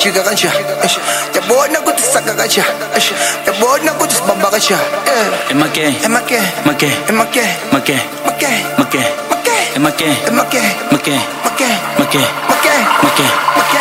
jika kanja yabona ukuthi saka kanja yabona ukuthi sibamba kanja Emake emake Make emake Make make Make make Emake emake Make make Make make Make make